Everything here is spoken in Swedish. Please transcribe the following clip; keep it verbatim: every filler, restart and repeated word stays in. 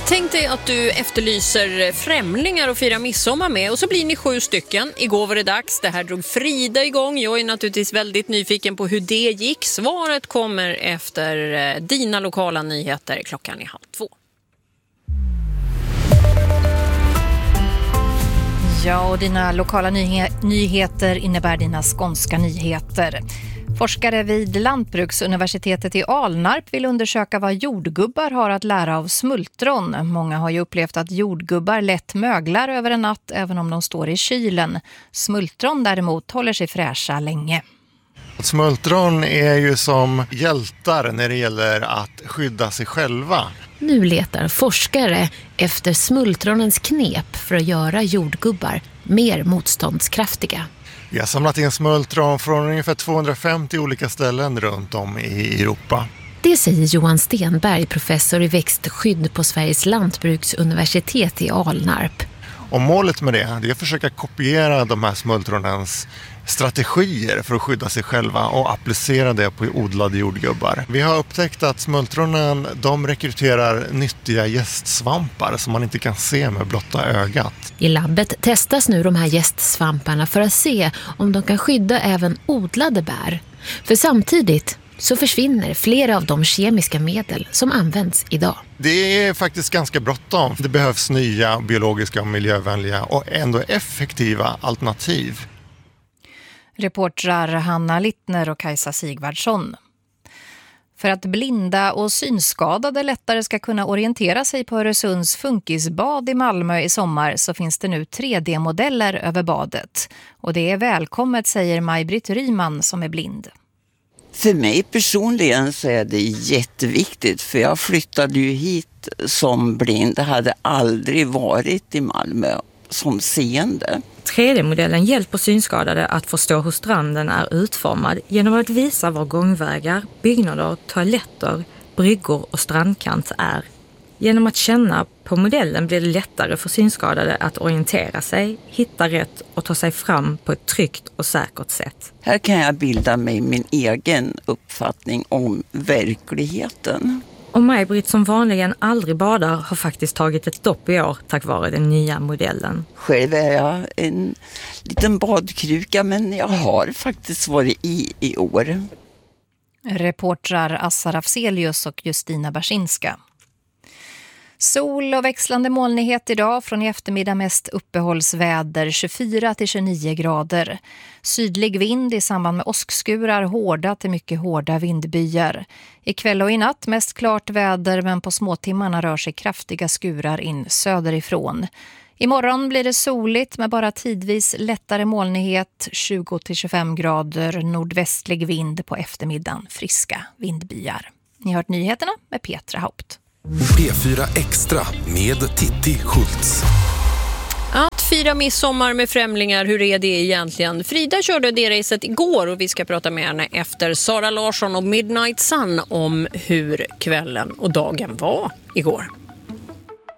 Tänk dig att du efterlyser främlingar och firar midsommar med och så blir ni sju stycken. Igår var det dags. Det här drog Frida igång. Jag är naturligtvis väldigt nyfiken på hur det gick. Svaret kommer efter dina lokala nyheter klockan är halv två. Ja, och dina lokala nyhe- nyheter innebär dina skånska nyheter. Forskare vid Lantbruksuniversitetet i Alnarp vill undersöka vad jordgubbar har att lära av smultron. Många har ju upplevt att jordgubbar lätt möglar över en natt även om de står i kylen. Smultron däremot håller sig fräscha länge. Smultron är ju som hjältar när det gäller att skydda sig själva. Nu letar forskare efter smultronens knep för att göra jordgubbar mer motståndskraftiga. Vi har samlat in smultron från ungefär tvåhundrafemtio olika ställen runt om i Europa. Det säger Johan Stenberg, professor i växtskydd på Sveriges lantbruksuniversitet i Alnarp. Och målet med det är att försöka kopiera de här smultronens strategier för att skydda sig själva och applicera det på odlade jordgubbar. Vi har upptäckt att smultronen de rekryterar nyttiga gästsvampar som man inte kan se med blotta ögat. I labbet testas nu de här gästsvamparna för att se om de kan skydda även odlade bär. För samtidigt så försvinner flera av de kemiska medel som används idag. Det är faktiskt ganska bråttom. Det behövs nya biologiska och miljövänliga och ändå effektiva alternativ. Reportrar Hanna Littner och Kajsa Sigvardsson. För att blinda och synskadade lättare ska kunna orientera sig på Öresunds funkisbad i Malmö i sommar så finns det nu tre D-modeller över badet. Och det är välkommet, säger Maj-Britt Ryman som är blind. För mig personligen så är det jätteviktigt, för jag flyttade ju hit som blind. Det hade aldrig varit i Malmö som seende. tre D-modellen hjälper synskadade att förstå hur stranden är utformad genom att visa var gångvägar, byggnader, toaletter, bryggor och strandkant är. Genom att känna på modellen blir det lättare för synskadade att orientera sig, hitta rätt och ta sig fram på ett tryggt och säkert sätt. Här kan jag bilda mig min egen uppfattning om verkligheten. Och Maj-Britt som vanligen aldrig badar har faktiskt tagit ett stopp i år tack vare den nya modellen. Själv är jag en liten badkruka, men jag har faktiskt varit i i år. Reportrar Assa Rafzelius och Justina Barsinska. Sol och växlande molnighet idag, från i eftermiddag mest uppehållsväder, tjugofyra till tjugonio grader. Sydlig vind i samband med åskskurar, hårda till mycket hårda vindbyar. Ikväll och i natt mest klart väder, men på småtimmarna rör sig kraftiga skurar in söderifrån. Imorgon blir det soligt med bara tidvis lättare molnighet, tjugo till tjugofem grader, nordvästlig vind på eftermiddagen, friska vindbyar. Ni har hört nyheterna med Petra Haupt. P fyra Extra med Titti Schultz. Att fira midsommar med främlingar, hur är det egentligen? Frida körde det racet igår och vi ska prata med henne efter Sara Larsson och Midnight Sun om hur kvällen och dagen var igår.